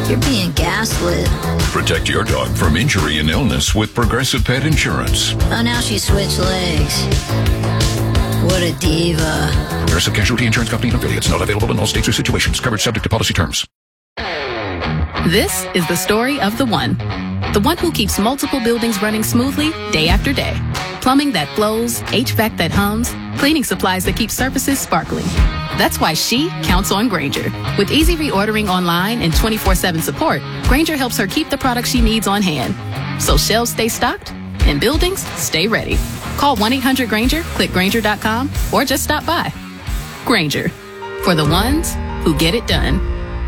You're being gaslit. Protect your dog from injury and illness with Progressive Pet Insurance. Oh, now she switched legs. What a diva. Progressive Casualty Insurance Company and affiliates. Not available in all states or situations. Coverage subject to policy terms. This is the story of the one. The one who keeps multiple buildings running smoothly day after day. Plumbing that flows, HVAC that hums, cleaning supplies that keep surfaces sparkling. That's why she counts on Grainger. With easy reordering online and 24/7 support, Grainger helps her keep the products she needs on hand. So shelves stay stocked and buildings stay ready. Call 1-800-GRAINGER, click Grainger.com, or just stop by. Grainger, for the ones who get it done.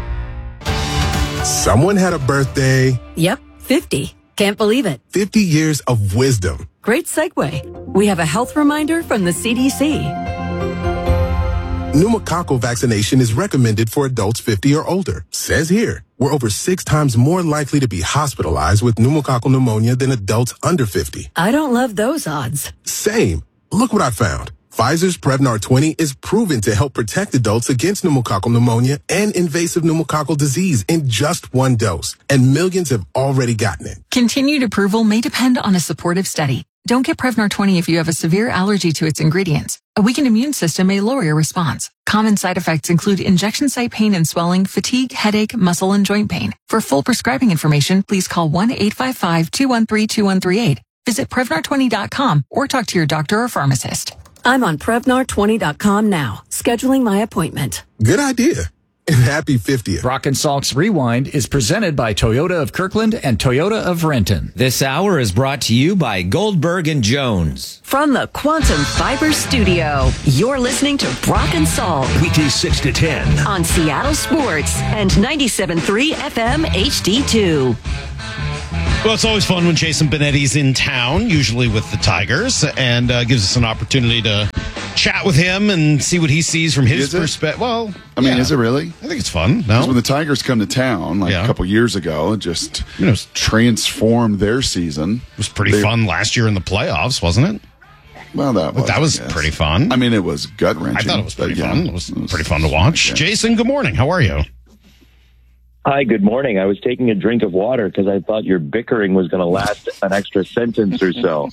Someone had a birthday. Yep, 50. Can't believe it. 50 years of wisdom. Great segue. We have a health reminder from the CDC. Pneumococcal vaccination is recommended for adults 50 or older. Says here, we're over 6 times more likely to be hospitalized with pneumococcal pneumonia than adults under 50. I don't love those odds. Same. Look what I found. Pfizer's Prevnar 20 is proven to help protect adults against pneumococcal pneumonia and invasive pneumococcal disease in just 1 dose, and millions have already gotten it. Continued approval may depend on a supportive study. Don't get Prevnar 20 if you have a severe allergy to its ingredients. A weakened immune system may lower your response. Common side effects include injection site pain and swelling, fatigue, headache, muscle, and joint pain. For full prescribing information, please call 1-855-213-2138. Visit Prevnar20.com or talk to your doctor or pharmacist. I'm on Prevnar20.com now, scheduling my appointment. Good idea. And happy 50th. Brock and Salk's Rewind is presented by Toyota of Kirkland and Toyota of Renton. This hour is brought to you by Goldberg and Jones. From the Quantum Fiber Studio, you're listening to Brock and Salk. Weekdays 6 to 10. On Seattle Sports and 97.3 FM HD2. Well, it's always fun when Jason Benetti's in town, usually with the Tigers, and gives us an opportunity to chat with him and see what he sees from his perspective. Well, I mean, is it really? I think it's fun. No, because when the Tigers come to town, a couple years ago, it just transformed their season. It was pretty fun last year in the playoffs, wasn't it? Well, that was pretty fun. I mean, it was gut-wrenching. I thought it was pretty fun. It was pretty fun to watch. Yeah. Jason, good morning. How are you? Hi, good morning. I was taking a drink of water because I thought your bickering was going to last an extra sentence or so.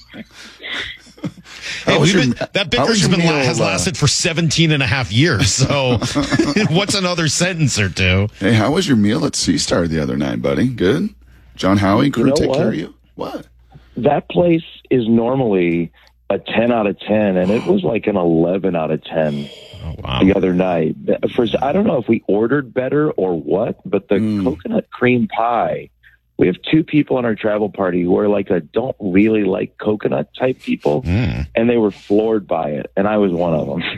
That bickering has lasted for 17 and a half years, so what's another sentence or two? Hey, how was your meal at Seastar the other night, buddy? Good? John Howie crew take care of you? What? That place is normally a 10 out of 10, and it was like an 11 out of 10. Oh, wow. The other night. First, I don't know if we ordered better or what, but the coconut cream pie, we have 2 people on our travel party who are don't really like coconut type people, and they were floored by it, and I was one of them.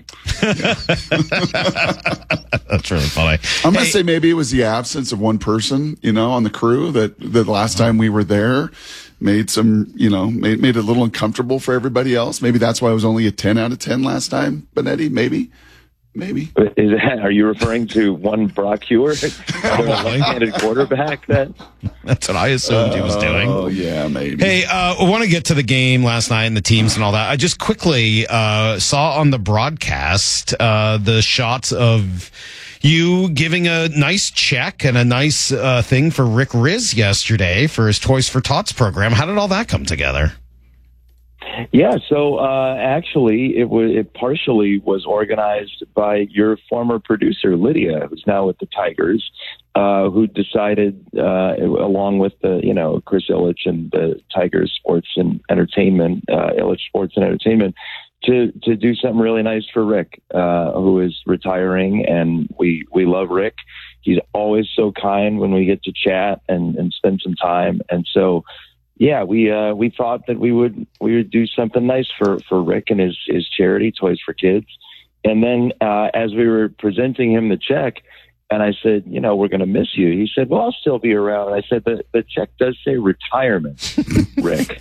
That's really funny. I'm going to say maybe it was the absence of one person, on the crew that the last time we were there made some, made it a little uncomfortable for everybody else. Maybe that's why it was only a 10 out of 10 last time, Benetti, maybe. Are you referring to one Brock Huer, the left-handed quarterback? That's what I assumed he was doing. Oh, yeah, maybe. Hey, I want to get to the game last night and the teams and all that. I just quickly saw on the broadcast the shots of you giving a nice check and a nice thing for Rick Riz yesterday for his Toys for Tots program. How did all that come together? Yeah, so actually, it partially was organized by your former producer, Lydia, who's now with the Tigers, who decided, along with the Chris Ilitch and the Tigers Sports and Entertainment, Ilitch Sports and Entertainment, to do something really nice for Rick, who is retiring, and we love Rick. He's always so kind when we get to chat and spend some time, and so. Yeah, we thought that we would do something nice for Rick and his charity, Toys for Kids. And then as we were presenting him the check, and I said, we're going to miss you. He said, well, I'll still be around. And I said, the check does say retirement, Rick.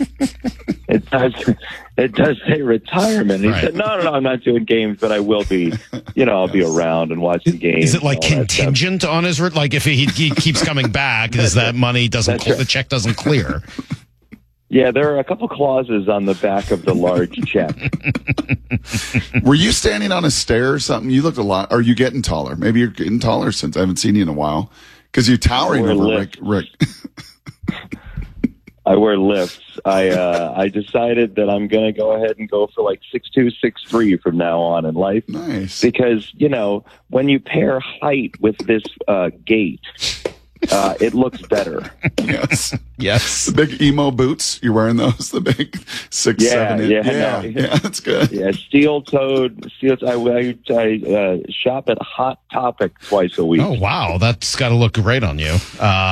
It does say retirement. He said, no, I'm not doing games, but I will be. I'll be around and watch the games. Is it contingent on his if he keeps coming back? Is that money the check doesn't clear? Yeah, there are a couple clauses on the back of the large check. Were you standing on a stair or something? You looked a lot. Are you getting taller? Maybe you're getting taller since I haven't seen you in a while. Because you're towering over Rick. I wear lifts. I decided that I'm going to go ahead and go for like 6'2", 6'3" from now on in life. Nice. Because, when you pair height with this gait, it looks better. Yes. The big emo boots, you're wearing those? The big 6'7". Yeah, that's good. Yeah, steel-toed. I shop at Hot Topic twice a week. Oh, wow. That's got to look great on you.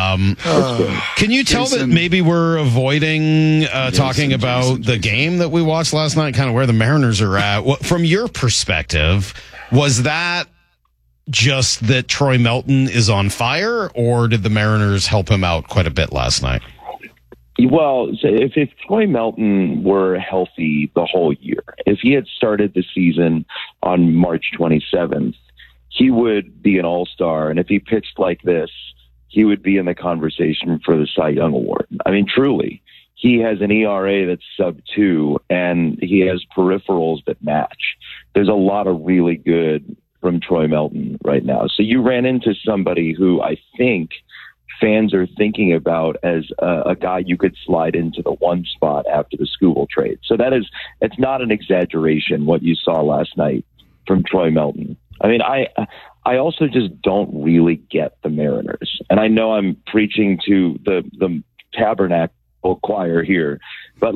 Can you tell Jason, that maybe we're avoiding talking about the game that we watched last night, kind of where the Mariners are at? From your perspective, was that just that Troy Melton is on fire, or did the Mariners help him out quite a bit last night? Well, if Troy Melton were healthy the whole year, if he had started the season on March 27th, he would be an all-star. And if he pitched like this, he would be in the conversation for the Cy Young Award. I mean, truly, he has an ERA that's sub-2, and he has peripherals that match. There's a lot of really good from Troy Melton right now. So you ran into somebody who I think fans are thinking about as a guy you could slide into the one spot after the Skubal trade. So it's not an exaggeration what you saw last night from Troy Melton. I mean, I also just don't really get the Mariners. And I know I'm preaching to the tabernacle choir here, but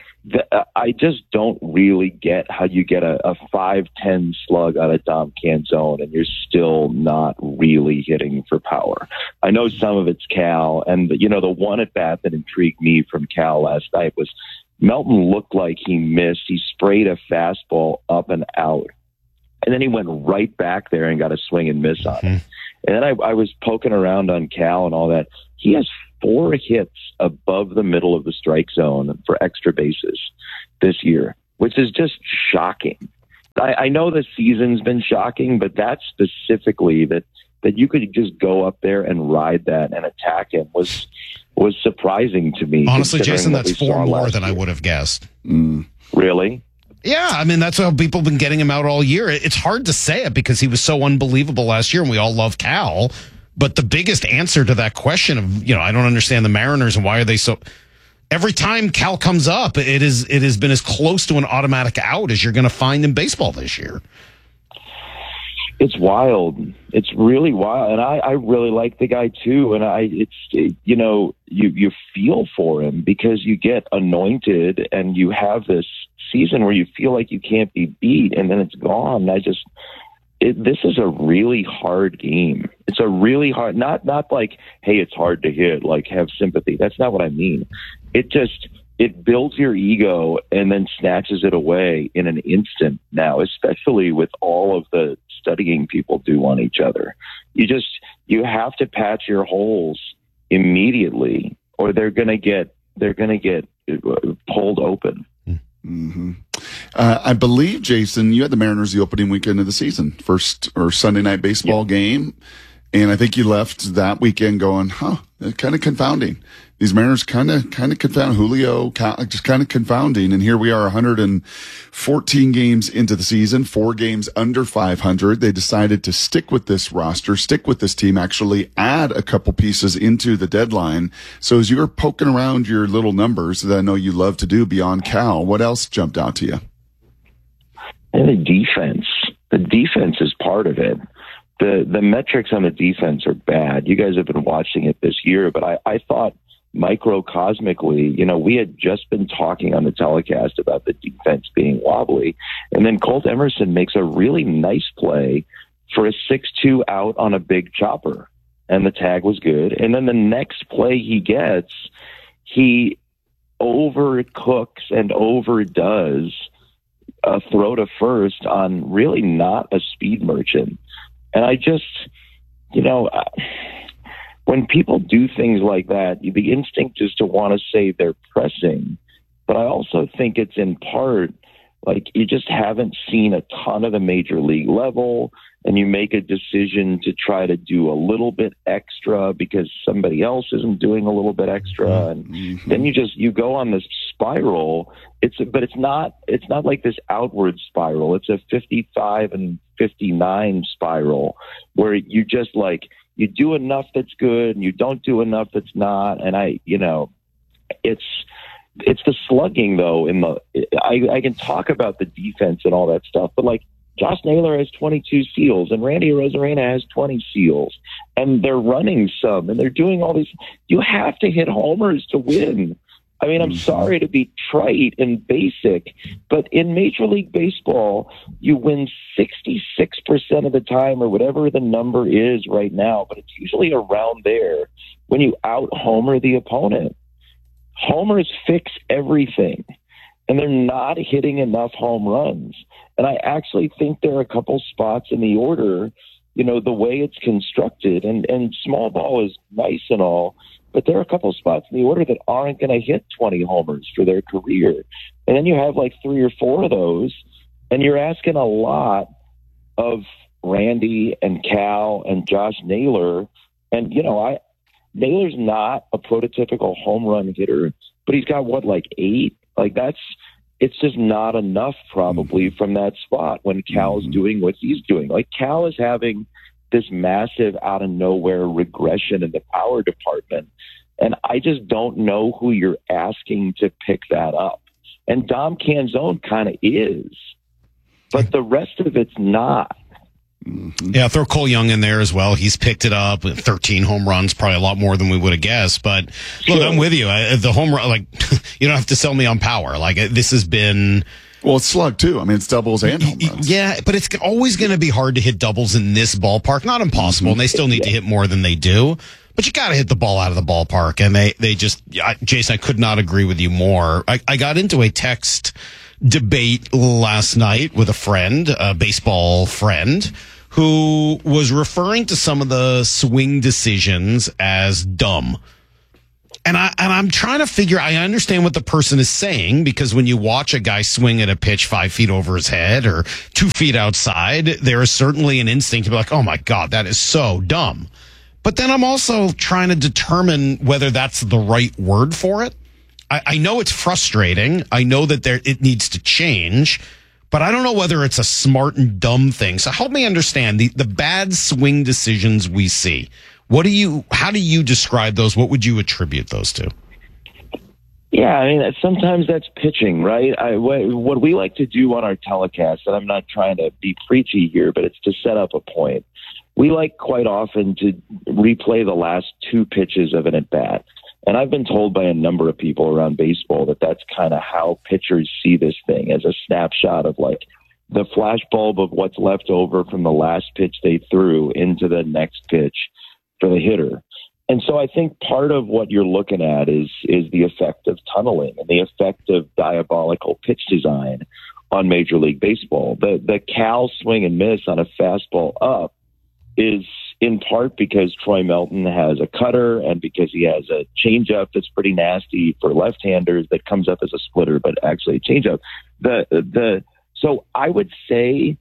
I just don't really get how you get a 5-10 slug out of Dom Canzone and you're still not really hitting for power. I know some of it's Cal, and the one at bat that intrigued me from Cal last night was Melton looked like he missed. He sprayed a fastball up and out, and then he went right back there and got a swing and miss on it. And then I was poking around on Cal and all that. He has 4 hits above the middle of the strike zone for extra bases this year, which is just shocking. I know the season's been shocking, but that specifically, that you could just go up there and ride that and attack him was surprising to me. Honestly, Jason, that's 4 more than I would have guessed. Really? Yeah, I mean, that's how people have been getting him out all year. It's hard to say it because he was so unbelievable last year, and we all love Cal. But the biggest answer to that question of, I don't understand the Mariners and why are they so... Every time Cal comes up, it has been as close to an automatic out as you're going to find in baseball this year. It's wild. It's really wild. And I really like the guy too. And you feel for him because you get anointed and you have this season where you feel like you can't be beat and then it's gone. This is a really hard game. It's a really hard, not like, hey, it's hard to hit, like have sympathy. That's not what I mean. It builds your ego and then snatches it away in an instant now, especially with all of the studying people do on each other. You have to patch your holes immediately or they're going to get pulled open. Mm-hmm. I believe, Jason, you had the Mariners the opening weekend of the season, first or Sunday night baseball game. And I think you left that weekend going, kind of confounding. These Mariners kind of confound Julio, just kind of confounding. And here we are 114 games into the season, 4 games under 500. They decided to stick with this roster, stick with this team, actually add a couple pieces into the deadline. So as you're poking around your little numbers that I know you love to do beyond Cal, what else jumped out to you? And the defense. The defense is part of it. The metrics on the defense are bad. You guys have been watching it this year, but I thought microcosmically, we had just been talking on the telecast about the defense being wobbly. And then Colt Emerson makes a really nice play for a 6-2 out on a big chopper. And the tag was good. And then the next play he gets, he overcooks and overdoes a throw to first on really not a speed merchant. And I just, when people do things like that, the instinct is to want to say they're pressing. But I also think it's in part like you just haven't seen a ton of the major league level and you make a decision to try to do a little bit extra because somebody else isn't doing a little bit extra. And then you go on this spiral. But it's not like this outward spiral. It's a 55 and 59 spiral where you just you do enough that's good and you don't do enough that's not. And it's the slugging though. I can talk about the defense and all that stuff, but like Josh Naylor has 22 steals and Randy Arozarena has 20 steals, and they're running some and they're doing all these. You have to hit homers to win. I mean, I'm sorry to be trite and basic, but in Major League Baseball, you win 66% of the time or whatever the number is right now, but it's usually around there when you out-homer the opponent. Homers fix everything, and they're not hitting enough home runs. And I actually think there are a couple spots in the order, the way it's constructed, and small ball is nice and all, but there are a couple spots in the order that aren't going to hit 20 homers for their career. And then you have like 3 or 4 of those, and you're asking a lot of Randy and Cal and Josh Naylor. And, Naylor's not a prototypical home run hitter, but he's got 8? It's just not enough probably from that spot when Cal's doing what he's doing. Like Cal is having this massive out of nowhere regression in the power department. And I just don't know who you're asking to pick that up. And Dom Canzone kind of is, but the rest of it's not. Yeah, throw Cole Young in there as well. He's picked it up with 13 home runs, probably a lot more than we would have guessed. But look, I'm with you. The home run, you don't have to sell me on power. This has been. Well, it's slug too. I mean, it's doubles and home runs. Yeah, but it's always going to be hard to hit doubles in this ballpark. Not impossible, and they still need to hit more than they do. But you got to hit the ball out of the ballpark, and they just. Jason, I could not agree with you more. I got into a text debate last night with a friend, a baseball friend, who was referring to some of the swing decisions as dumb. And I'm trying to figure, I understand what the person is saying, because when you watch a guy swing at a pitch 5 feet over his head or 2 feet outside, there is certainly an instinct to be like, oh my God, that is so dumb. But then I'm also trying to determine whether that's the right word for it. I know it's frustrating. I know that it needs to change, but I don't know whether it's a smart and dumb thing. So help me understand the bad swing decisions we see. How do you describe those? What would you attribute those to? Yeah, I mean, sometimes that's pitching, right? What we like to do on our telecast, and I'm not trying to be preachy here, but it's to set up a point. We like quite often to replay the last 2 pitches of an at-bat. And I've been told by a number of people around baseball that that's kind of how pitchers see this thing, as a snapshot of the flash bulb of what's left over from the last pitch they threw into the next pitch for the hitter. And so I think part of what you're looking at is the effect of tunneling and the effect of diabolical pitch design on Major League Baseball. The Cal swing and miss on a fastball up is in part because Troy Melton has a cutter and because he has a changeup that's pretty nasty for left-handers that comes up as a splitter, but actually a changeup. So I would say,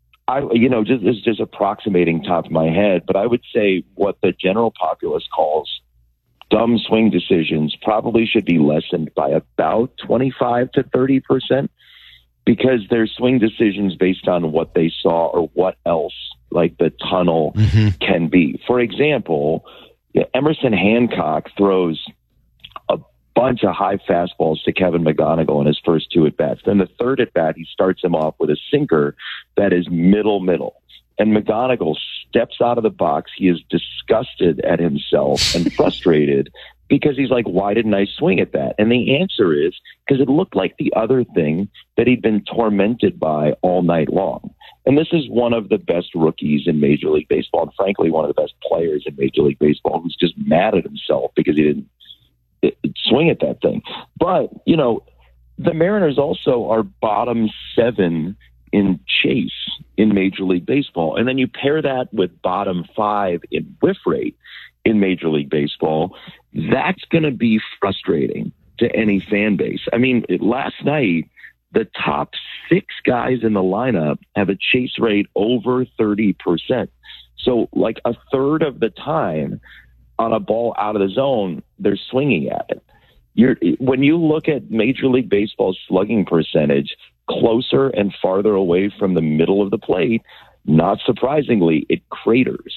just approximating top of my head, but I would say what the general populace calls dumb swing decisions probably should be lessened by about 25 to 30%, because they're swing decisions based on what they saw or what else, like the tunnel, can be. For example, Emerson Hancock throws a bunch of high fastballs to Kevin McGonigal in his first 2 at-bats. Then the 3rd at-bat, he starts him off with a sinker that is middle. And McGonigal steps out of the box. He is disgusted at himself and frustrated because he's like, why didn't I swing at that? And the answer is because it looked like the other thing that he'd been tormented by all night long. And this is one of the best rookies in Major League Baseball, and frankly, one of the best players in Major League Baseball, who's just mad at himself because he didn't swing at that thing. But, the Mariners also are bottom 7 in chase in Major League Baseball. And then you pair that with bottom 5 in whiff rate in Major League Baseball. That's going to be frustrating to any fan base. I mean, last night, the top 6 guys in the lineup have a chase rate over 30%. So like a third of the time on a ball out of the zone, they're swinging at it. When you look at Major League Baseball's slugging percentage closer and farther away from the middle of the plate, not surprisingly, it craters.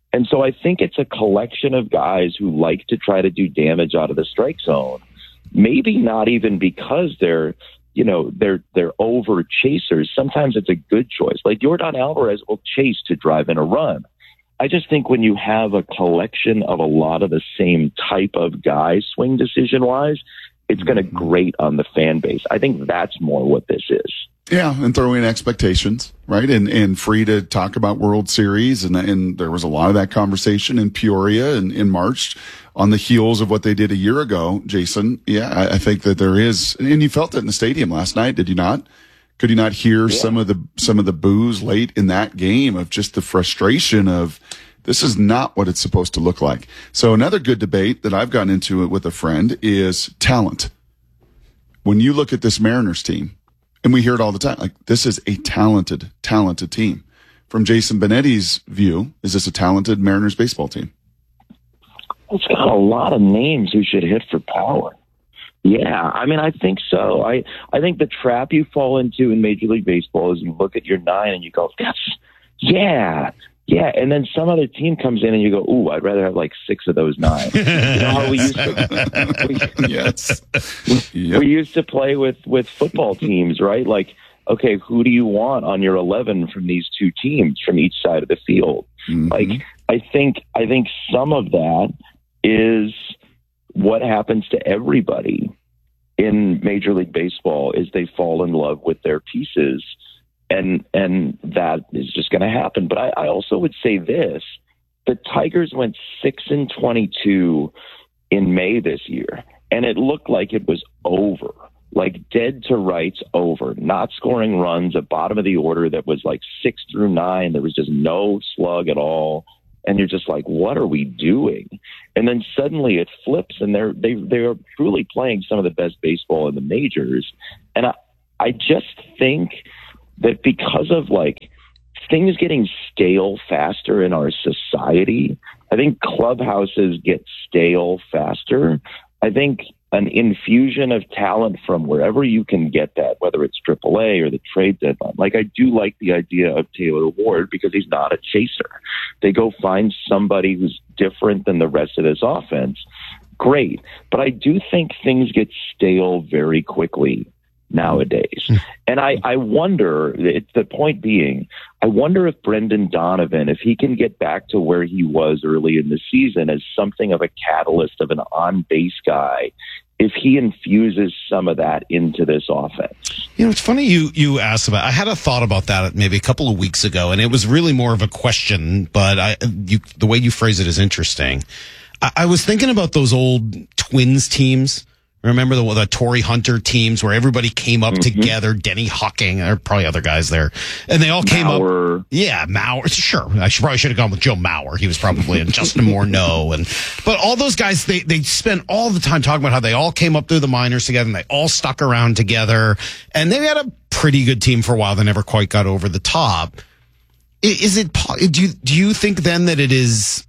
And so I think it's a collection of guys who like to try to do damage out of the strike zone. Maybe not even because they're over chasers. Sometimes it's a good choice. Like Yordan Alvarez will chase to drive in a run. I just think when you have a collection of a lot of the same type of guys, swing decision wise, it's going to grate on the fan base. I think that's more what this is. Yeah, and throw in expectations, right? And free to talk about World Series. And there was a lot of that conversation in Peoria in March on the heels of what they did a year ago, Jason. Yeah, I think that there is, and you felt it in the stadium last night, did you not? Could you not hear some of the boos late in that game of just the frustration of this is not what it's supposed to look like? So another good debate that I've gotten into it with a friend is talent. When you look at this Mariners team, and we hear it all the time, like this is a talented team. From Jason Benetti's view, is this a talented Mariners baseball team? It's got a lot of names who should hit for power. Yeah, I mean, I think so. I think the trap you fall into in Major League Baseball is you look at your 9 and you go, yeah. And then some other team comes in and you go, ooh, I'd rather have like 6 of those 9. You know how we used to, we used to play with football teams, right? Like, okay, who do you want on your 11 from these 2 teams from each side of the field? Mm-hmm. Like, I think some of that is what happens to everybody in Major League Baseball is they fall in love with their pieces, and that is just going to happen. But I also would say this: the Tigers went 6-22 in May this year, and it looked like it was over, like dead to rights over, not scoring runs, a bottom of the order that was like 6 through 9. There was just no slug at all. And you're just like, what are we doing? And then suddenly it flips, and they are truly playing some of the best baseball in the majors. And I just think that because of like things getting stale faster in our society, I think clubhouses get stale faster. I think an infusion of talent from wherever you can get that, whether it's AAA or the trade deadline. Like, I do like the idea of Taylor Ward because he's not a chaser. They go find somebody who's different than the rest of this offense. Great. But I do think things get stale very quickly nowadays. And I wonder, the point being, I wonder if Brendan Donovan, if he can get back to where he was early in the season as something of a catalyst of an on-base guy, if he infuses some of that into this offense. You know, it's funny you asked about. I had a thought about that maybe a couple of weeks ago, and it was really more of a question, but the way you phrase it is interesting. I was thinking about those old Twins teams. Remember the Torrey Hunter teams where everybody came up together, Denny Hawking, there are probably other guys there, and they all came up. Yeah, Mauer. Sure. I probably should have gone with Joe Mauer. He was probably in Justin Morneau. But all those guys, they spent all the time talking about how they all came up through the minors together and they all stuck around together. And they had a pretty good team for a while. They never quite got over the top. Do you think then that it is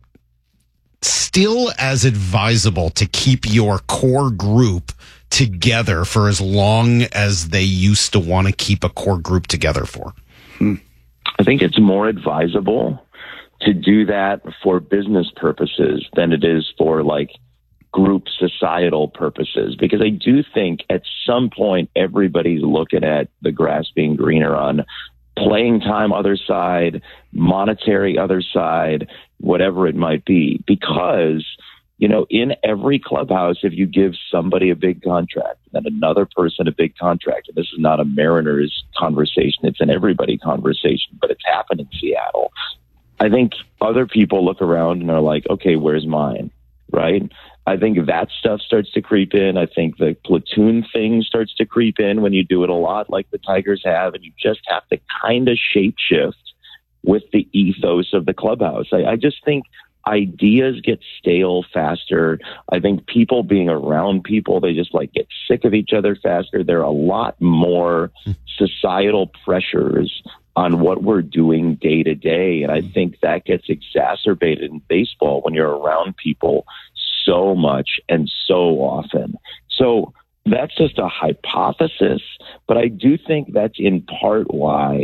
still as advisable to keep your core group together for as long as they used to want to keep a core group together for? I think it's more advisable to do that for business purposes than it is for like group societal purposes, because I do think at some point everybody's looking at the grass being greener on playing time other side, monetary other side, whatever it might be. Because, you know, in every clubhouse, if you give somebody a big contract and another person a big contract, and this is not a Mariners conversation, it's an everybody conversation, but it's happened in Seattle. I think other people look around and are like, okay, where's mine? Right? I think that stuff starts to creep in. I think the platoon thing starts to creep in when you do it a lot like the Tigers have, and you just have to kind of shape shift with the ethos of the clubhouse. I just think ideas get stale faster. I think people being around people, they just like get sick of each other faster. There are a lot more societal pressures on what we're doing day to day. And I think that gets exacerbated in baseball when you're around people so much and so often. So that's just a hypothesis, but I do think that's in part why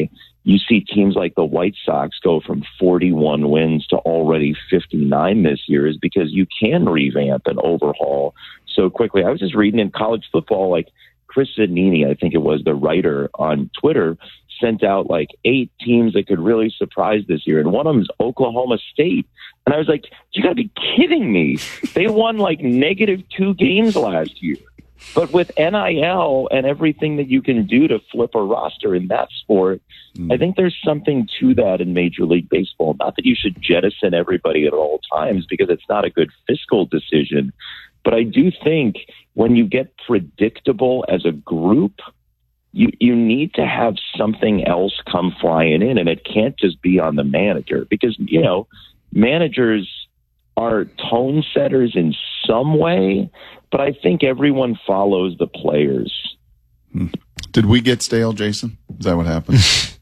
you see teams like the White Sox go from 41 wins to already 59 this year is because you can revamp and overhaul so quickly. I was just reading in college football, like Chris Zanini, I think it was, the writer on Twitter, sent out like 8 teams that could really surprise this year. And one of them is Oklahoma State. And I was like, you got to be kidding me. They won like -2 games last year. But with NIL and everything that you can do to flip a roster in that sport, I think there's something to that in Major League Baseball. Not that you should jettison everybody at all times, because it's not a good fiscal decision. But I do think when you get predictable as a group, you need to have something else come flying in, and it can't just be on the manager, because, you know, managers are tone setters in some way, but I think everyone follows the players. Did we get stale, Jason? Is that what happened?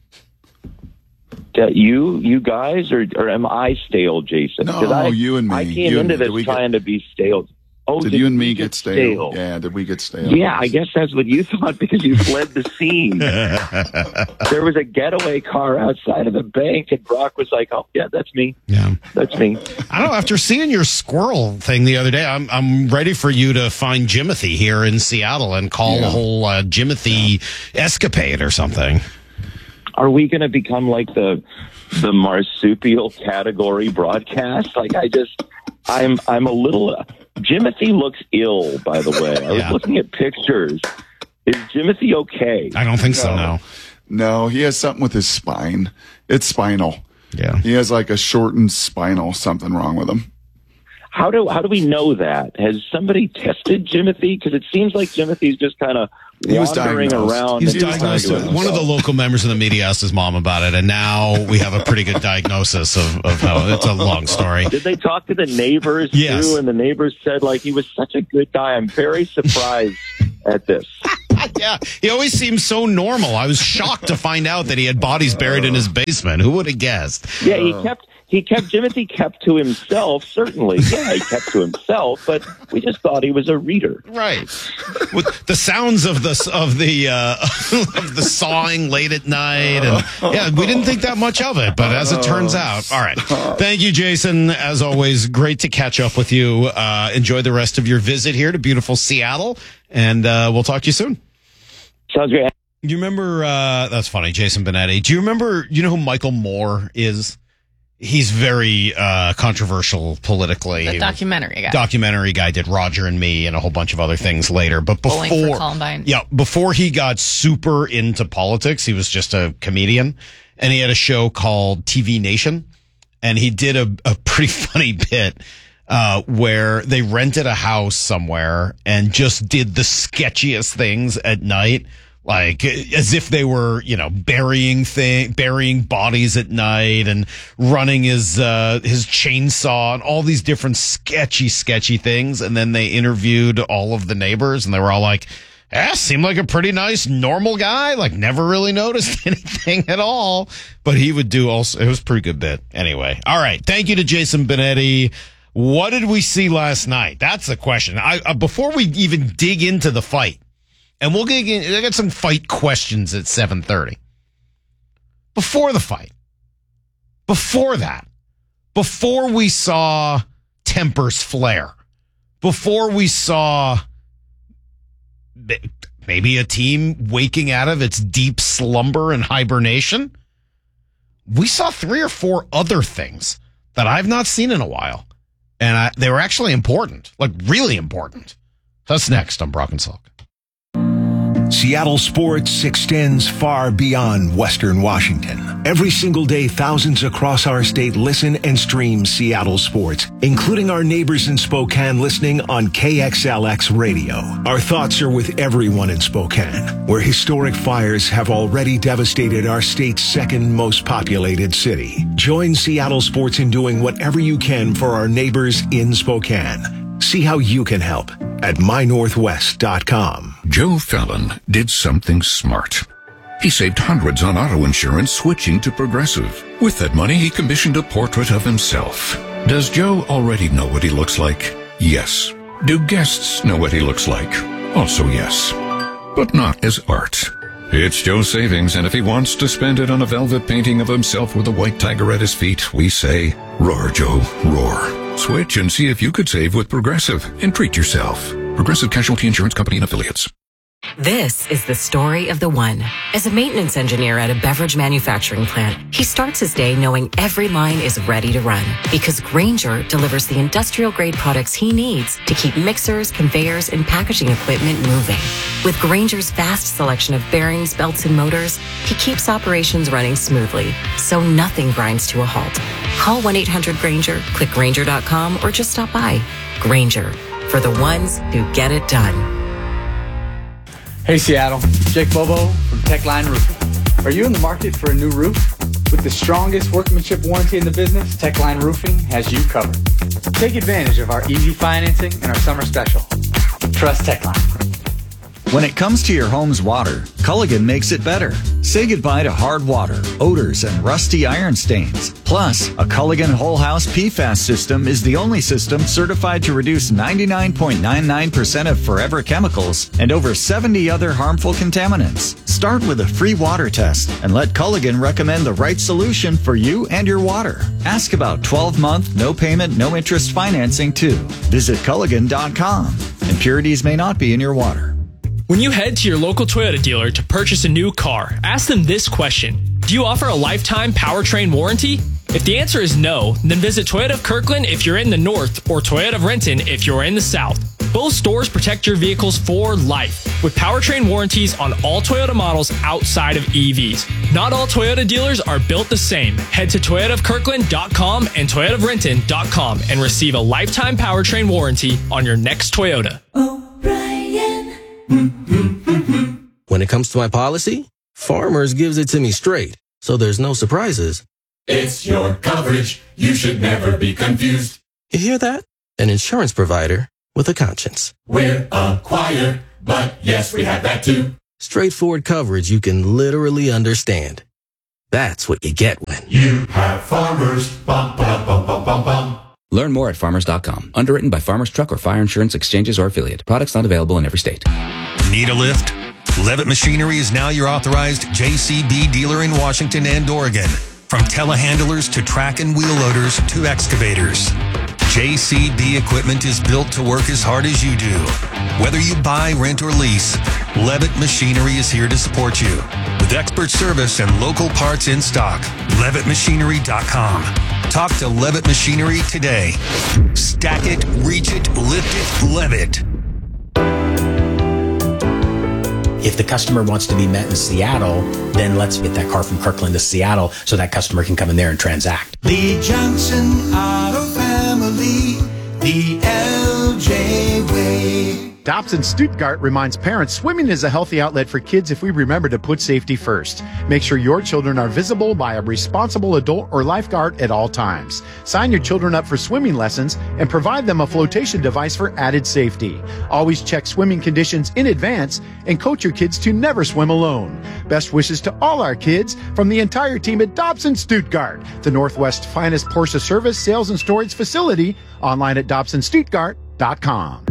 You guys, or am I stale, Jason? No, you and me. I came into this trying to be stale. Oh, did you and me get stale? Yeah, did we get stale? Yeah, I guess that's what you thought, because you fled the scene. There was a getaway car outside of the bank, and Brock was like, "Oh, yeah, that's me. Yeah, that's me." I don't know. After seeing your squirrel thing the other day, I'm ready for you to find Jimothy here in Seattle and call a whole Jimothy escapade or something. Are we going to become like the marsupial category broadcast? Like, I'm a little. Jimothy looks ill, by the way. I was looking at pictures. Is Jimothy okay? I don't think so, no. No, he has something with his spine. It's spinal. Yeah. He has like a shortened spinal, something wrong with him. How do we know that? Has somebody tested Jimothy? Because it seems like Jimothy's just kind of wandering around. He's diagnosed. One of the local members of the media asked his mom about it, and now we have a pretty good diagnosis of how. It's a long story. Did they talk to the neighbors too? And the neighbors said, like, he was such a good guy. I'm very surprised at this. Yeah, he always seems so normal. I was shocked to find out that he had bodies buried in his basement. Who would have guessed? Yeah, Jimothy kept to himself, certainly. Yeah, he kept to himself, but we just thought he was a reader. Right. With the sounds of the sawing late at night, and we didn't think that much of it, but as it turns out. All right. Thank you, Jason. As always, great to catch up with you. Enjoy the rest of your visit here to beautiful Seattle, and we'll talk to you soon. Sounds great. You remember, that's funny, Jason Benetti. Do you remember, you know who Michael Moore is? He's very controversial politically. The documentary guy did Roger and Me and a whole bunch of other things later. But Bowling for Columbine. Before he got super into politics, he was just a comedian, and he had a show called TV Nation, and he did a pretty funny bit where they rented a house somewhere and just did the sketchiest things at night. Like, as if they were, you know, burying bodies at night and running his chainsaw and all these different sketchy things. And then they interviewed all of the neighbors, and they were all like, seemed like a pretty nice, normal guy. Like, never really noticed anything at all. But he would do also, it was a pretty good bit. Anyway. All right. Thank you to Jason Benetti. What did we see last night? That's the question. Before we even dig into the fight, and we'll get in, I got some fight questions at 7:30. Before the fight, before that, before we saw tempers flare, before we saw maybe a team waking out of its deep slumber and hibernation, we saw 3 or 4 other things that I've not seen in a while. And they were actually important, like really important. That's next on Brock and Salk. Seattle sports extends far beyond Western Washington. Every single day, thousands across our state listen and stream Seattle sports, including our neighbors in Spokane listening on KXLX radio. Our thoughts are with everyone in Spokane, where historic fires have already devastated our state's second most populated city. Join Seattle sports in doing whatever you can for our neighbors in Spokane. See how you can help at mynorthwest.com. Joe Fallon did something smart. He saved hundreds on auto insurance switching to Progressive. With that money, he commissioned a portrait of himself. Does Joe already know what he looks like? Yes. Do guests know what he looks like? Also yes. But not as art. It's Joe's savings, and if he wants to spend it on a velvet painting of himself with a white tiger at his feet, we say, roar, Joe, roar. Switch and see if you could save with Progressive and treat yourself. Progressive Casualty Insurance Company and Affiliates. This is the story of the one. As a maintenance engineer at a beverage manufacturing plant, he starts his day knowing every line is ready to run because Grainger delivers the industrial-grade products he needs to keep mixers, conveyors, and packaging equipment moving. With Grainger's vast selection of bearings, belts, and motors, he keeps operations running smoothly, so nothing grinds to a halt. Call 1-800-GRAINGER, click Grainger.com, or just stop by. Grainger, for the ones who get it done. Hey Seattle, Jake Bobo from Techline Roofing. Are you in the market for a new roof? With the strongest workmanship warranty in the business, Techline Roofing has you covered. Take advantage of our easy financing and our summer special. Trust Techline. When it comes to your home's water, Culligan makes it better. Say goodbye to hard water, odors, and rusty iron stains. Plus, a Culligan Whole House PFAS system is the only system certified to reduce 99.99% of forever chemicals and over 70 other harmful contaminants. Start with a free water test and let Culligan recommend the right solution for you and your water. Ask about 12-month, no payment, no interest financing too. Visit Culligan.com. Impurities may not be in your water. When you head to your local Toyota dealer to purchase a new car, ask them this question. Do you offer a lifetime powertrain warranty? If the answer is no, then visit Toyota of Kirkland if you're in the north or Toyota of Renton if you're in the south. Both stores protect your vehicles for life with powertrain warranties on all Toyota models outside of EVs. Not all Toyota dealers are built the same. Head to ToyotaofKirkland.com and ToyotaofRenton.com and receive a lifetime powertrain warranty on your next Toyota. When it comes to my policy, Farmers gives it to me straight, so there's no surprises. It's your coverage. You should never be confused. You hear that? An insurance provider with a conscience. We're a choir, but yes, we have that too. Straightforward coverage you can literally understand. That's what you get when you have Farmers. Bum, bum, bum, bum, bum, bum. Learn more at farmers.com. Underwritten by Farmers Truck or Fire Insurance Exchanges or Affiliate. Products not available in every state. Need a lift? Levitt Machinery is now your authorized JCB dealer in Washington and Oregon. From telehandlers to track and wheel loaders to excavators. JCB equipment is built to work as hard as you do. Whether you buy, rent, or lease, Levitt Machinery is here to support you. With expert service and local parts in stock, LevittMachinery.com. Talk to Levitt Machinery today. Stack it, reach it, lift it, Levitt. If the customer wants to be met in Seattle, then let's get that car from Kirkland to Seattle so that customer can come in there and transact. The Johnson Auto Family, the LJ way. Dobson Stuttgart reminds parents swimming is a healthy outlet for kids if we remember to put safety first. Make sure your children are visible by a responsible adult or lifeguard at all times. Sign your children up for swimming lessons and provide them a flotation device for added safety. Always check swimming conditions in advance and coach your kids to never swim alone. Best wishes to all our kids from the entire team at Dobson Stuttgart, the Northwest's finest Porsche service, sales, and storage facility. Online at DobsonStuttgart.com.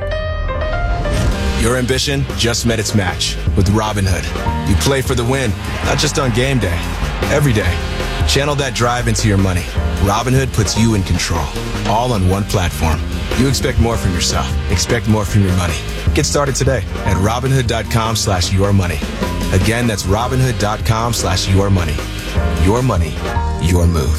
Your ambition just met its match with Robinhood. You play for the win, not just on game day, every day. Channel that drive into your money. Robinhood puts you in control, all on one platform. You expect more from yourself. Expect more from your money. Get started today at Robinhood.com/yourmoney. Again, that's Robinhood.com/yourmoney. Your money, your move.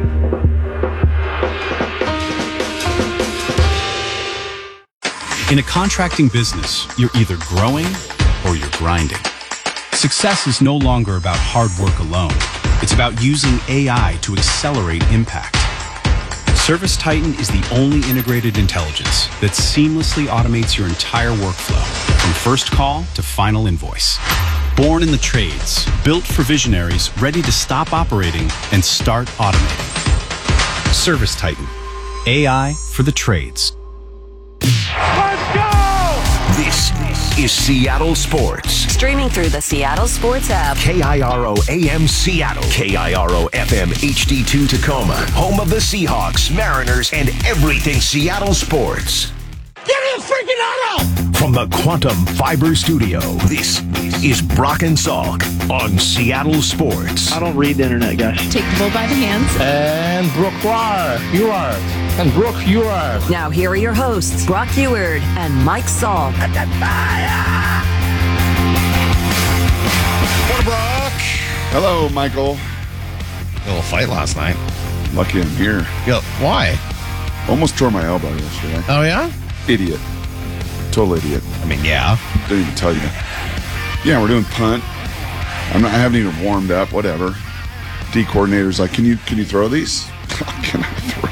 In a contracting business, you're either growing or you're grinding. Success is no longer about hard work alone. It's about using AI to accelerate impact. ServiceTitan is the only integrated intelligence that seamlessly automates your entire workflow, from first call to final invoice. Born in the trades, built for visionaries ready to stop operating and start automating. ServiceTitan, AI for the trades. This is Seattle Sports. Streaming through the Seattle Sports app. KIRO AM Seattle. KIRO FM HD2 Tacoma. Home of the Seahawks, Mariners, and everything Seattle sports. Give me a freaking auto! From the Quantum Fiber Studio, this is Brock and Salk on Seattle Sports. I don't read the internet, guys. Take the bull by the hands. And Brooke, you are. And Brooke, you are. Now here are your hosts, Brock Heward and Mike Salk. What Brock? Hello, Michael. A little fight last night. Lucky I'm here. Yeah, why? Almost tore my elbow yesterday. Oh, yeah? Idiot. Total idiot. I mean, yeah. Didn't even tell you. Yeah, we're doing punt. I haven't even warmed up. Whatever. D coordinator's like, can you throw these? Can I throw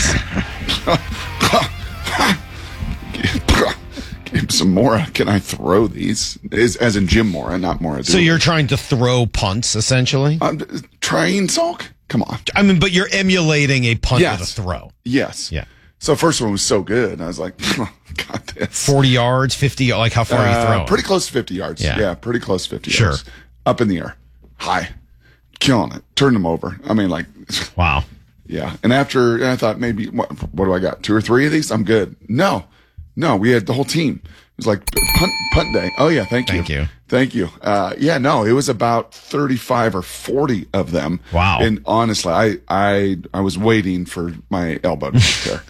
these? Give him some more. Can I throw these? As in Jim Mora, not Mora. So you're trying to throw punts, essentially? Trying, Salk? Come on. I mean, but you're emulating a punt with a throw. Yes. Yeah. So first one was so good. I was like, got this. 40 yards, 50, like how far are you throwing? Pretty close to 50 yards. Yeah, pretty close to 50 yards. Sure. Up in the air. High. Killing it. Turned them over. I mean, like. Wow. Yeah. And after, I thought maybe, what do I got? 2 or 3 of these? I'm good. No, we had the whole team. It was like punt day. Oh, yeah. Thank you. Yeah, no, it was about 35 or 40 of them. Wow. And honestly, I was waiting for my elbow to tear.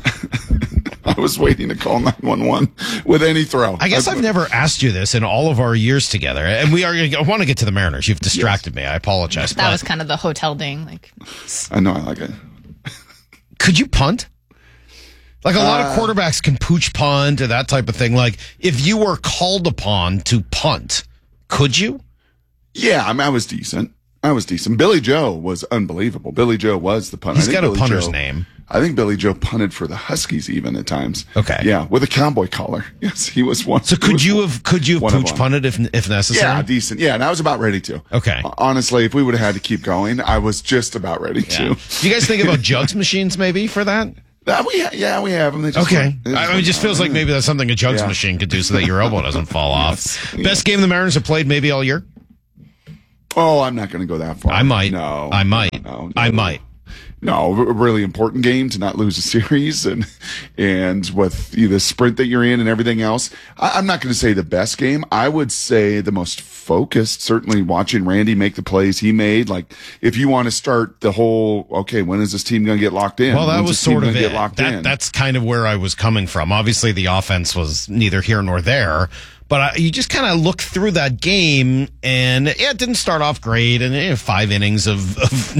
I was waiting to call 911 with any throw. I guess I've never asked you this in all of our years together. And I want to get to the Mariners. You've distracted me. I apologize. That was kind of the hotel ding. I know, I like it. Could you punt? Like a lot of quarterbacks can pooch punt or that type of thing. Like if you were called upon to punt, could you? Yeah, I was decent. Billy Joe was unbelievable. Billy Joe was the punter. He's got a punter's name. I think Billy Joe punted for the Huskies even at times. Okay. Yeah, with a cowboy collar. Yes, he was one. So could you have pooch punted if necessary? Yeah, decent. Yeah, and I was about ready to. Okay. Honestly, if we would have had to keep going, I was just about ready to. Do you guys think about jugs machines maybe for that? We have them. Okay. It just feels like maybe that's something a jugs machine could do so that your elbow doesn't fall off. Best game the Mariners have played maybe all year? Oh, I'm not going to go that far. I might. No. I might. No. I might. No, a really important game to not lose a series and with the sprint that you're in and everything else. I'm not going to say the best game. I would say the most focused, certainly watching Randy make the plays he made. Like if you want to start the whole, okay, when is this team going to get locked in? Well, that was sort of it. In? That's kind of where I was coming from. Obviously the offense was neither here nor there. But you just kind of look through that game, and it didn't start off great, and 5 innings of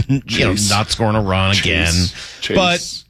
not scoring a run again. But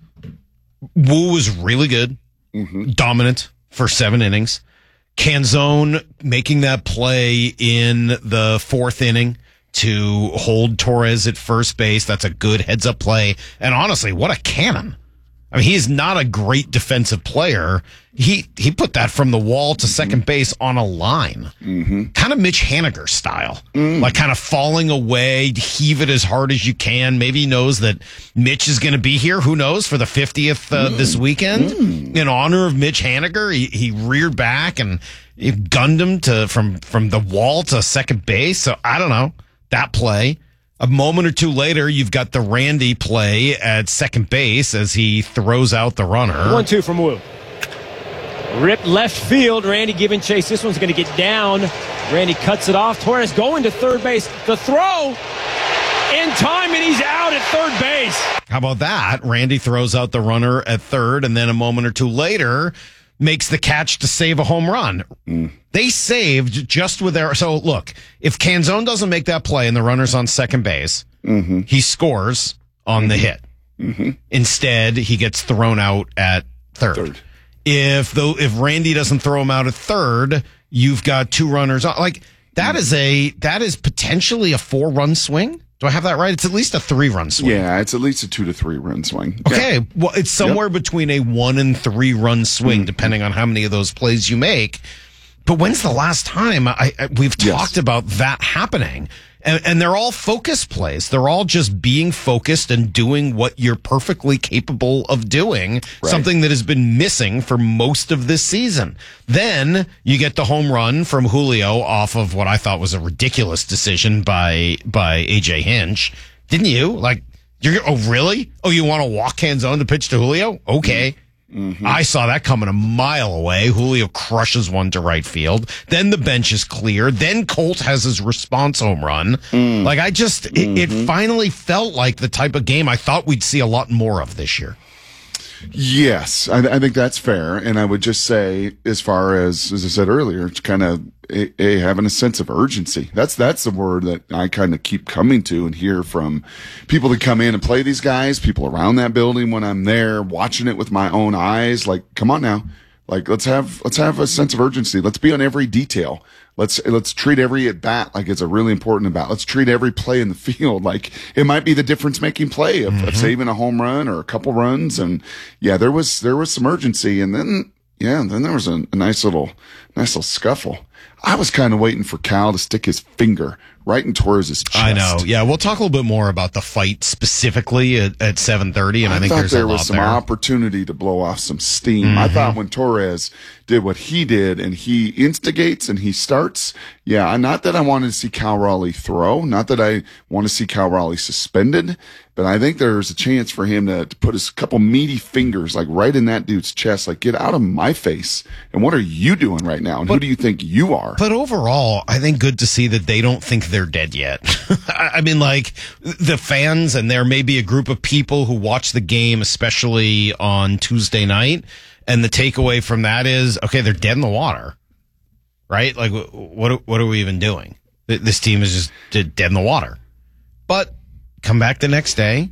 Wu was really good, dominant for 7 innings. Canzone making that play in the 4th inning to hold Torres at first base. That's a good heads-up play. And honestly, what a cannon. I mean, he is not a great defensive player. He put that from the wall to second base on a line. Kind of Mitch Haniger style. Like kind of falling away, heave it as hard as you can. Maybe he knows that Mitch is going to be here. Who knows? For the 50th this weekend. In honor of Mitch Haniger, he reared back and he gunned him from the wall to second base. So I don't know. That play. A moment or two later, you've got the Randy play at second base as he throws out the runner. 1-2 from Wu. Ripped left field. Randy giving chase. This one's going to get down. Randy cuts it off. Torres going to third base. The throw in time, and he's out at third base. How about that? Randy throws out the runner at third, and then a moment or two later makes the catch to save a home run. They saved just with their... So, look, if Canzone doesn't make that play and the runner's on second base, he scores on the hit. Instead, he gets thrown out at third. If Randy doesn't throw him out at third, you've got 2 runners on. Like, that is potentially a 4-run swing. Do I have that right? It's at least a 3-run swing. Yeah, it's at least a 2 to 3 run swing. Okay, yeah. Well, it's somewhere between a 1 and 3 run swing, depending on how many of those plays you make. But when's the last time we've talked about that happening? And they're all focus plays. They're all just being focused and doing what you're perfectly capable of doing, something that has been missing for most of this season. Then you get the home run from Julio off of what I thought was a ridiculous decision by AJ Hinch. Didn't you? Like, oh, really? Oh, you want to walk Canzone to pitch to Julio? Okay. I saw that coming a mile away. Julio crushes one to right field. Then the bench is clear. Then Colt has his response home run. Like, it finally felt like the type of game I thought we'd see a lot more of this year. Yes, I think that's fair. And I would just say, as far as I said earlier, it's kind of having a sense of urgency. That's the word that I kind of keep coming to and hear from people that come in and play these guys, people around that building when I'm there watching it with my own eyes. Like, come on now. Like, let's have a sense of urgency. Let's be on every detail. Let's treat every at bat like it's a really important at bat. Let's treat every play in the field like it might be the difference making play of saving a home run or a couple runs. And yeah, there was some urgency. And then there was a nice little scuffle. I was kind of waiting for Cal to stick his finger right in Torres' chest. I know. Yeah, we'll talk a little bit more about the fight specifically at 7:30, and I think there was some opportunity to blow off some steam. I thought when Torres did what he did and he instigates and he starts, not that I wanted to see Cal Raleigh throw, not that I want to see Cal Raleigh suspended, but I think there's a chance for him to put his couple meaty fingers like right in that dude's chest, like, get out of my face. And what are you doing right now? And who do you think you are? But overall, I think good to see that they don't think they're dead yet. I mean, like, the fans, and there may be a group of people who watch the game, especially on Tuesday night, and the takeaway from that is, okay, they're dead in the water, right? Like, what are we even doing? This team is just dead in the water. But come back the next day.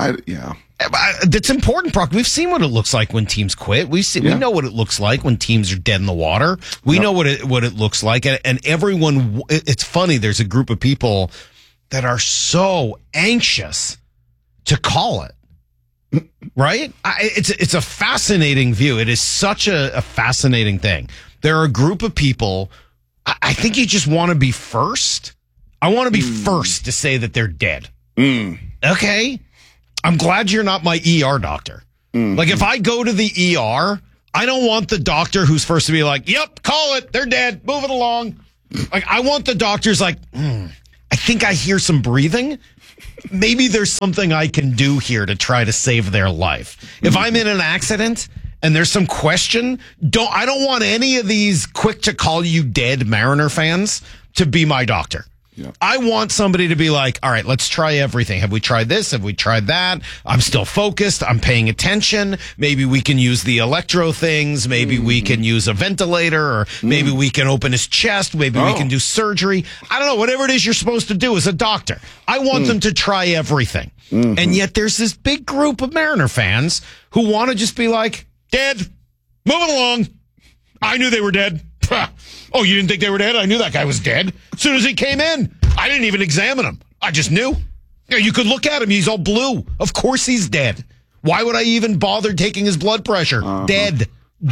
That's important, Brock. We've seen what it looks like when teams quit. We know what it looks like when teams are dead in the water. We know what it looks like, and everyone. It's funny. There's a group of people that are so anxious to call it. Right? It's a fascinating view. It is such a fascinating thing. There are a group of people. I think you just want to be first. I want to be first to say that they're dead. Okay. I'm glad you're not my ER doctor. Like, if I go to the ER, I don't want the doctor who's first to be like, yep, call it. They're dead. Move it along. Like, I want the doctors like, I think I hear some breathing. Maybe there's something I can do here to try to save their life. If I'm in an accident and there's some question, I don't want any of these quick to call you dead Mariner fans to be my doctor. Yeah. I want somebody to be like, all right, let's try everything. Have we tried this? Have we tried that? I'm still focused. I'm paying attention. Maybe we can use the electro things. Maybe we can use a ventilator, or maybe we can open his chest. Maybe we can do surgery. I don't know. Whatever it is you're supposed to do as a doctor. I want them to try everything. And yet there's this big group of Mariner fans who want to just be like, dead. Moving along. I knew they were dead. Oh, you didn't think they were dead? I knew that guy was dead. As soon as he came in, I didn't even examine him. I just knew. You could look at him. He's all blue. Of course he's dead. Why would I even bother taking his blood pressure? Dead.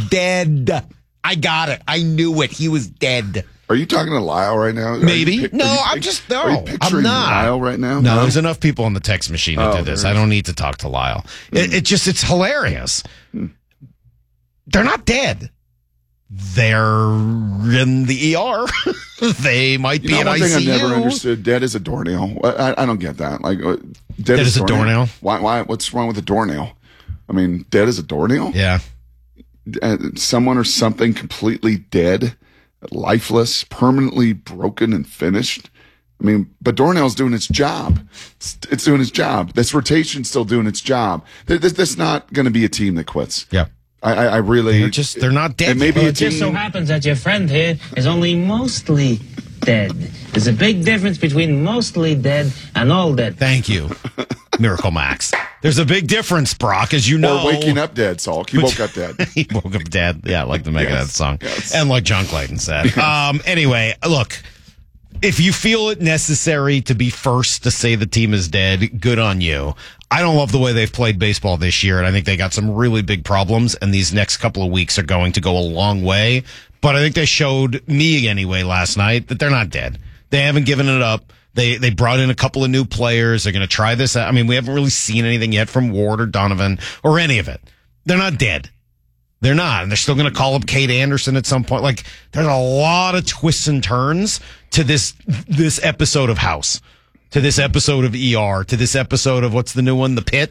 I got it. I knew it. He was dead. Are you talking to Lyle right now? Maybe. Are you picturing Lyle right now? No, there's enough people on the text machine to do this. I don't need to talk to Lyle. It's hilarious. They're not dead. They're in the ER. They might be in ICU. One thing I never understood: dead is a doornail. I don't get that. Like, dead is a doornail. Why? What's wrong with a doornail? I mean, dead is a doornail. Yeah. Someone or something completely dead, lifeless, permanently broken and finished. I mean, but doornail's doing its job. It's doing its job. This rotation's still doing its job. There's not going to be a team that quits. Yeah. I really... They're not dead. Maybe it just so happens that your friend here is only mostly dead. There's a big difference between mostly dead and all dead. Thank you, Miracle Max. There's a big difference, Brock, as you know. Or waking up dead, Salk. He woke up dead. He woke up dead. Yeah, like the Megadeth song. Yes. And like John Clayton said. Anyway, look, if you feel it necessary to be first to say the team is dead, good on you. I don't love the way they've played baseball this year, and I think they got some really big problems, and these next couple of weeks are going to go a long way. But I think they showed me, anyway, last night that they're not dead. They haven't given it up. They brought in a couple of new players. They're going to try this out. I mean, we haven't really seen anything yet from Ward or Donovan or any of it. They're not dead. They're not. And they're still going to call up Kate Anderson at some point. Like, there's a lot of twists and turns to this episode of House. To this episode of ER, to this episode of what's the new one, The Pit.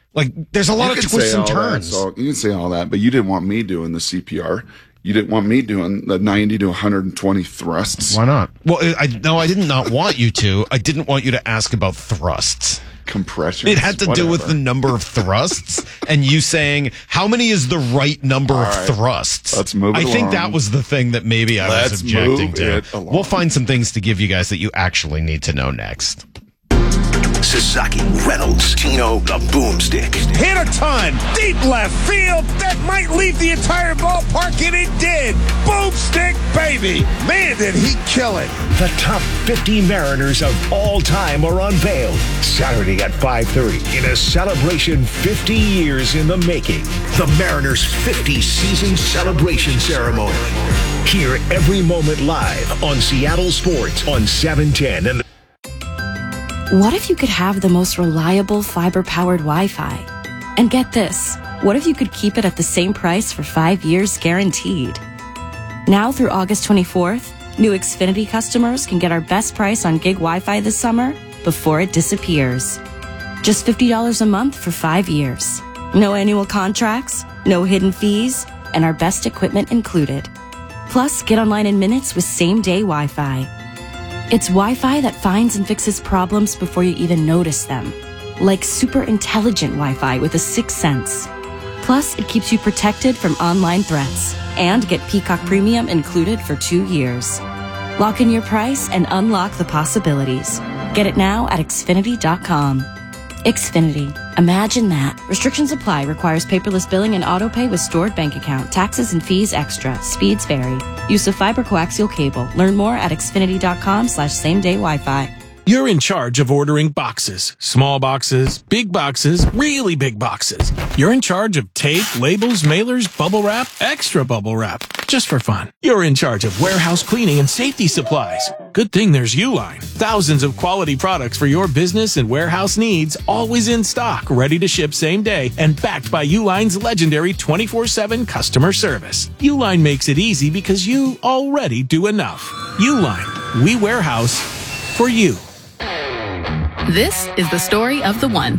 Like, there's a lot of twists and turns. So you can say all that, but you didn't want me doing the CPR. You didn't want me doing the 90 to 120 thrusts. Why not? Well, I did not want you to. I didn't want you to ask about thrusts. Compression. It had to do with the number of thrusts and you saying, how many is the right number of thrusts? Let's move it I think along. that was the thing that maybe I was objecting to. We'll find some things to give you guys that you actually need to know next. Sasaki, Reynolds, Tino, the boomstick. Hit a ton, deep left field. That might leave the entire ballpark, and it did. Boomstick, baby. Man, did he kill it. The top 50 Mariners of all time are unveiled Saturday at 5:30 in a celebration 50 years in the making. The Mariners' 50 season celebration ceremony. Hear every moment live on Seattle Sports on 710 and What if you could have the most reliable fiber-powered Wi-Fi? And get this, what if you could keep it at the same price for 5 years guaranteed? Now through August 24th, new Xfinity customers can get our best price on gig Wi-Fi this summer before it disappears. Just $50 a month for 5 years. No annual contracts, no hidden fees, and our best equipment included. Plus, get online in minutes with same-day Wi-Fi. It's Wi-Fi that finds and fixes problems before you even notice them. Like super intelligent Wi-Fi with a 6th sense. Plus, it keeps you protected from online threats. And get Peacock Premium included for 2 years. Lock in your price and unlock the possibilities. Get it now at Xfinity.com. Xfinity. Imagine that. Restrictions apply. Requires paperless billing and autopay with stored bank account. Taxes and fees extra. Speeds vary. Use of fiber coaxial cable. Learn more at Xfinity.com/same-day Wi-Fi. You're in charge of ordering boxes. Small boxes, big boxes, really big boxes. You're in charge of tape, labels, mailers, bubble wrap, extra bubble wrap. Just for fun. You're in charge of warehouse cleaning and safety supplies. Good thing there's Uline. Thousands of quality products for your business and warehouse needs, always in stock, ready to ship same day, and backed by Uline's legendary 24/7 customer service. Uline makes it easy because you already do enough. Uline. We warehouse for you. This is the story of the one.